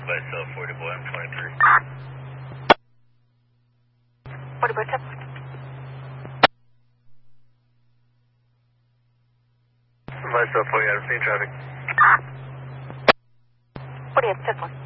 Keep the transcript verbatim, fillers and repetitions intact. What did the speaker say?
Myself, forty boy, I'm twenty-three. forty boy, tip. Myself, forty, I'm seeing traffic. forty-eight, tip one.